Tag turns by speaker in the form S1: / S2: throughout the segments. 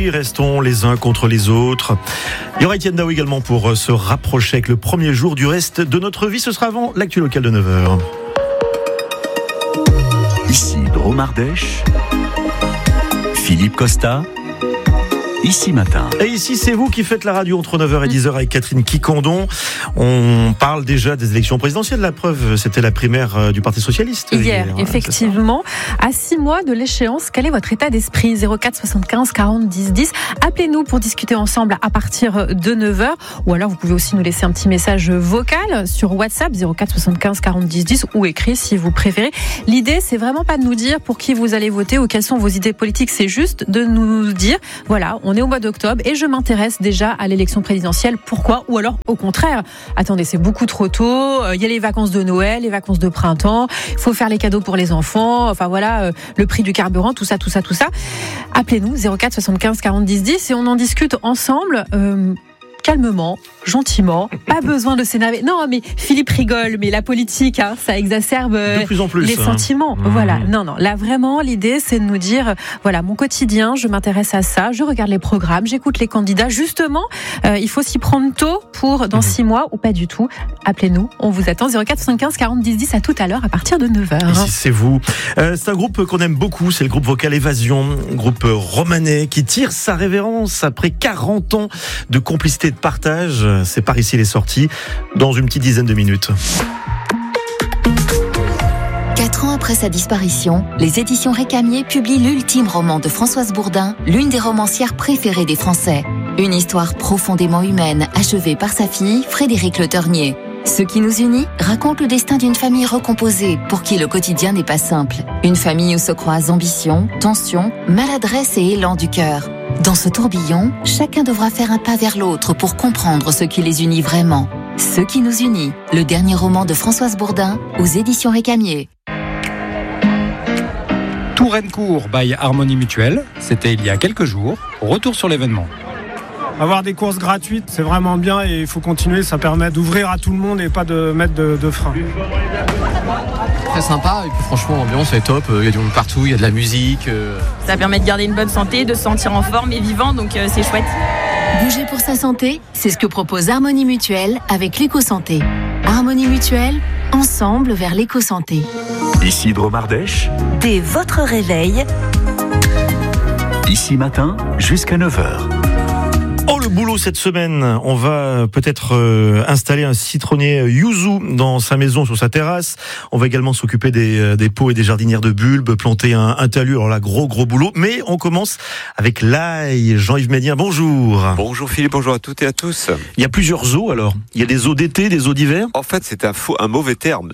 S1: aujourd'hui, restons les uns contre les autres. Il y aura Etienne Daou également pour se rapprocher avec le premier jour du reste de notre vie. Ce sera avant l'actu local de 9h.
S2: Ici Drôme Ardèche, Philippe Costa. Ici Matin.
S1: Et ici, c'est vous qui faites la radio entre 9h et 10h avec Catherine Quicandon. On parle déjà des élections présidentielles. La preuve, c'était la primaire du Parti Socialiste.
S3: Hier, effectivement. À 6 mois de l'échéance, quel est votre état d'esprit ? 04 75 40 10 10. Appelez-nous pour discuter ensemble à partir de 9h. Ou alors, vous pouvez aussi nous laisser un petit message vocal sur WhatsApp 04 75 40 10 10 ou écrit si vous préférez. L'idée, c'est vraiment pas de nous dire pour qui vous allez voter ou quelles sont vos idées politiques. C'est juste de nous dire, voilà, on est au mois d'octobre et je m'intéresse déjà à l'élection présidentielle. Pourquoi ? Ou alors, au contraire, attendez, c'est beaucoup trop tôt. Il y a les vacances de Noël, les vacances de printemps. Il faut faire les cadeaux pour les enfants. Enfin voilà, le prix du carburant, tout ça. Appelez-nous 04 75 40 10 10 et on en discute ensemble. Calmement, gentiment, pas besoin de s'énerver. Non, mais Philippe rigole, mais la politique, ça exacerbe
S1: de plus en plus,
S3: les sentiments. Voilà, non, là vraiment, l'idée, c'est de nous dire, voilà, mon quotidien, je m'intéresse à ça, je regarde les programmes, j'écoute les candidats. Justement, il faut s'y prendre tôt pour dans 6 mois ou pas du tout. Appelez-nous, on vous attend 04 75 40 10 10 à tout à l'heure à partir de 9h.
S1: Ici, c'est vous. C'est un groupe qu'on aime beaucoup, c'est le groupe vocal Évasion, groupe romanais qui tire sa révérence après 40 ans de complicité de partage. C'est par ici les sorties dans une petite dizaine de minutes.
S4: 4 ans après sa disparition, les éditions Récamier publient l'ultime roman de Françoise Bourdin, l'une des romancières préférées des Français. Une histoire profondément humaine, achevée par sa fille, Frédérique Le Ternier. Ce qui nous unit raconte le destin d'une famille recomposée pour qui le quotidien n'est pas simple. Une famille où se croisent ambition, tension, maladresse et élan du cœur. Dans ce tourbillon, chacun devra faire un pas vers l'autre pour comprendre ce qui les unit vraiment. Ce qui nous unit, le dernier roman de Françoise Bourdin aux éditions Récamier.
S5: Touraine-Court by Harmonie Mutuelle, c'était il y a quelques jours. Retour sur l'événement.
S6: Avoir des courses gratuites, c'est vraiment bien et il faut continuer, ça permet d'ouvrir à tout le monde et pas de mettre de frein.
S7: Très sympa et puis franchement l'ambiance est top, il y a du monde partout, il y a de la musique.
S8: Ça permet de garder une bonne santé, de se sentir en forme et vivant, donc c'est chouette.
S4: Bouger pour sa santé, c'est ce que propose Harmonie Mutuelle avec l'éco-santé. Harmonie Mutuelle, ensemble vers l'éco-santé.
S2: Ici Drôme Ardèche.
S9: Dès votre réveil.
S2: Ici Matin, jusqu'à 9h.
S1: Oh, le boulot cette semaine, on va peut-être installer un citronnier yuzu dans sa maison, sur sa terrasse. On va également s'occuper des pots et des jardinières de bulbes, planter un talus. Alors là, gros boulot. Mais on commence avec l'ail. Jean-Yves Médien, bonjour.
S10: Bonjour Philippe, bonjour à toutes et à tous.
S1: Il y a plusieurs eaux alors. Il y a des eaux d'été, des eaux d'hiver.
S10: En fait, c'est un mauvais terme.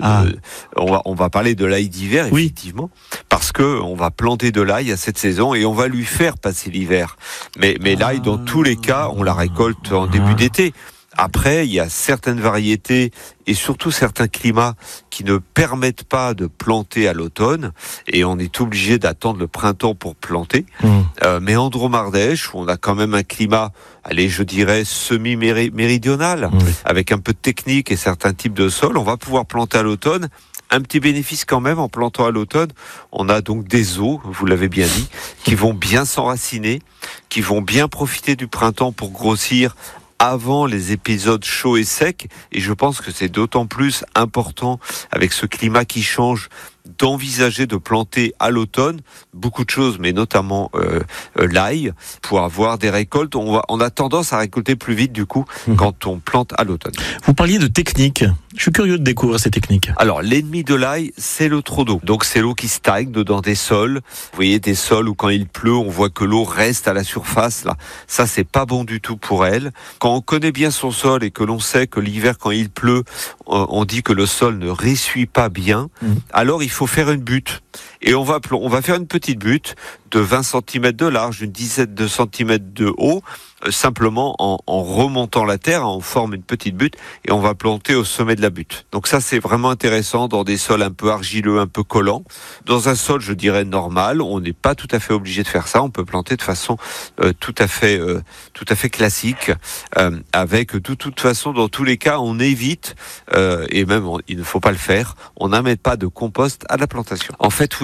S10: On va parler de l'ail d'hiver, effectivement, parce que on va planter de l'ail à cette saison et on va lui faire passer l'hiver. Mais l'ail, dans tous les cas, on la récolte en début d'été. Après, il y a certaines variétés et surtout certains climats qui ne permettent pas de planter à l'automne et on est obligé d'attendre le printemps pour planter. Mais en Drôme Ardèche, où on a quand même un climat, je dirais semi-méridional, avec un peu de technique et certains types de sols, on va pouvoir planter à l'automne. Un petit bénéfice quand même en plantant à l'automne, on a donc des eaux, vous l'avez bien dit, qui vont bien s'enraciner, qui vont bien profiter du printemps pour grossir avant les épisodes chauds et secs. Et je pense que c'est d'autant plus important avec ce climat qui change d'envisager de planter à l'automne beaucoup de choses, mais notamment l'ail, pour avoir des récoltes. On a tendance à récolter plus vite du coup quand on plante à l'automne.
S1: Vous parliez de technique. Je suis curieux de découvrir ces techniques.
S10: Alors, l'ennemi de l'ail, c'est le trop d'eau. Donc, c'est l'eau qui stagne dans des sols. Vous voyez, des sols où quand il pleut, on voit que l'eau reste à la surface. Là, ça, c'est pas bon du tout pour elle. Quand on connaît bien son sol et que l'on sait que l'hiver, quand il pleut, on dit que le sol ne ressuie pas bien, alors il faut faire une butte. Et on va faire une petite butte de 20 cm de large, une dizaine de centimètres de haut, simplement en remontant la terre, on forme une petite butte et on va planter au sommet de la butte. Donc ça, c'est vraiment intéressant dans des sols un peu argileux, un peu collants. Dans un sol, je dirais normal, on n'est pas tout à fait obligé de faire ça. On peut planter de façon tout à fait classique, avec de toute façon, dans tous les cas, on évite et même il ne faut pas le faire. On n'amène pas de compost à la plantation. En fait, oui,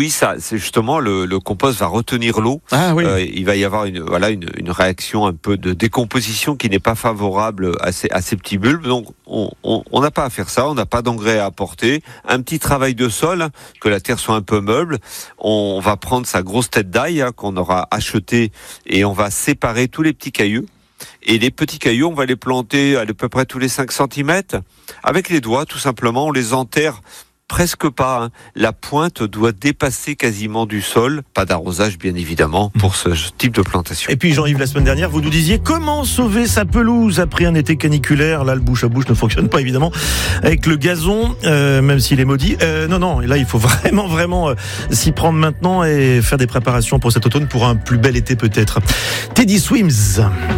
S10: puis ça, c'est justement le compost va retenir l'eau.
S1: Ah oui.
S10: Il va y avoir une réaction un peu de décomposition qui n'est pas favorable à ces petits bulbes. Donc on n'a pas à faire ça, on n'a pas d'engrais à apporter. Un petit travail de sol, que la terre soit un peu meuble. On va prendre sa grosse tête d'ail qu'on aura achetée et on va séparer tous les petits cailloux. Et les petits cailloux, on va les planter à peu près tous les 5 cm. Avec les doigts, tout simplement, on les enterre presque pas. La pointe doit dépasser quasiment du sol. Pas d'arrosage, bien évidemment, pour ce type de plantation.
S1: Et puis Jean-Yves, la semaine dernière, vous nous disiez comment sauver sa pelouse après un été caniculaire. Là, le bouche à bouche ne fonctionne pas, évidemment, avec le gazon, même s'il est maudit. Non, et là, il faut vraiment s'y prendre maintenant et faire des préparations pour cet automne, pour un plus bel été peut-être. Teddy Swims.